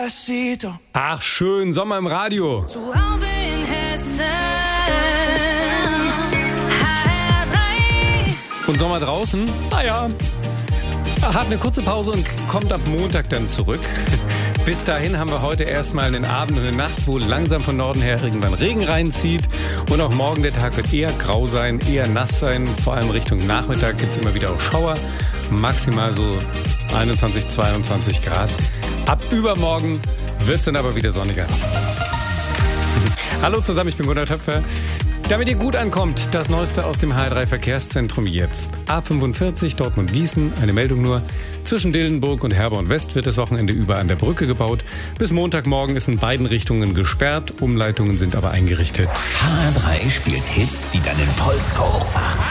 Ach schön, Sommer im Radio. Zu Hause in Hessen. Und Sommer draußen? Naja, hat eine kurze Pause und kommt ab Montag dann zurück. Bis dahin haben wir heute erstmal einen Abend und eine Nacht, wo langsam von Norden her irgendwann Regen reinzieht. Und auch morgen der Tag wird eher grau sein, eher nass sein. Vor allem Richtung Nachmittag gibt es immer wieder auch Schauer. Maximal so 21, 22 Grad. Ab übermorgen wird es dann aber wieder sonniger. Hallo zusammen, ich bin Gunnar Töpfer. Damit ihr gut ankommt, das Neueste aus dem HR3 Verkehrszentrum jetzt. A45 Dortmund-Gießen, eine Meldung nur. Zwischen Dillenburg und Herborn West wird das Wochenende über an der Brücke gebaut. Bis Montagmorgen ist in beiden Richtungen gesperrt, Umleitungen sind aber eingerichtet. HR3 spielt Hits, die deinen Puls hochfahren.